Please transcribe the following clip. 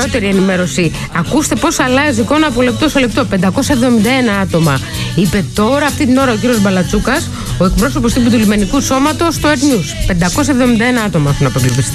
νεότερη ενημέρωση. Ακούστε πώς αλλάζει η εικόνα από λεπτό σε λεπτό. 571 άτομα, είπε τώρα αυτή την ώρα ο κύριος Μπαλατσούκας, ο εκπρόσωπος τύπου του Λιμενικού Σώματος στο Earth News. 571 άτομα έχουν απεγκλωβιστεί.